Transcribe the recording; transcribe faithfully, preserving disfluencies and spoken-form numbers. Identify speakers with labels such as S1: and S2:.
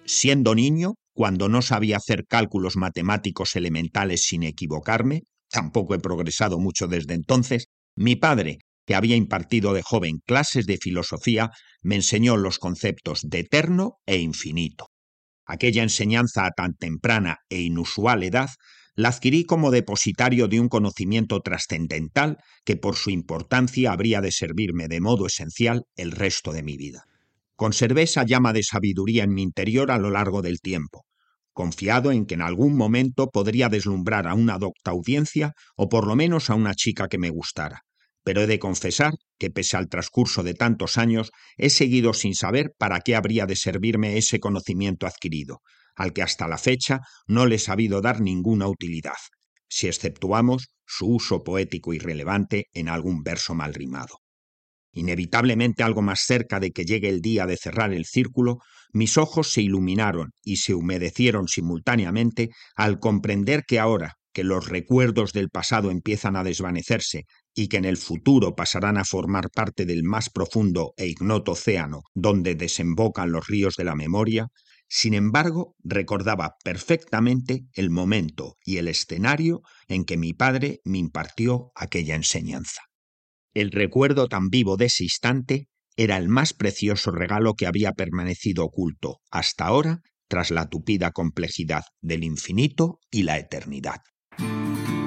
S1: Siendo niño, cuando no sabía hacer cálculos matemáticos elementales sin equivocarme, tampoco he progresado mucho desde entonces, mi padre, que había impartido de joven clases de filosofía, me enseñó los conceptos de eterno e infinito. Aquella enseñanza a tan temprana e inusual edad la adquirí como depositario de un conocimiento trascendental que por su importancia habría de servirme de modo esencial el resto de mi vida. Conservé esa llama de sabiduría en mi interior a lo largo del tiempo, confiado en que en algún momento podría deslumbrar a una docta audiencia o por lo menos a una chica que me gustara. Pero he de confesar que pese al transcurso de tantos años he seguido sin saber para qué habría de servirme ese conocimiento adquirido, al que hasta la fecha no le he sabido dar ninguna utilidad, si exceptuamos su uso poético irrelevante en algún verso mal rimado. Inevitablemente algo más cerca de que llegue el día de cerrar el círculo, mis ojos se iluminaron y se humedecieron simultáneamente al comprender que ahora que los recuerdos del pasado empiezan a desvanecerse y que en el futuro pasarán a formar parte del más profundo e ignoto océano donde desembocan los ríos de la memoria, sin embargo, recordaba perfectamente el momento y el escenario en que mi padre me impartió aquella enseñanza. El recuerdo tan vivo de ese instante era el más precioso regalo que había permanecido oculto hasta ahora tras la tupida complejidad del infinito y la eternidad.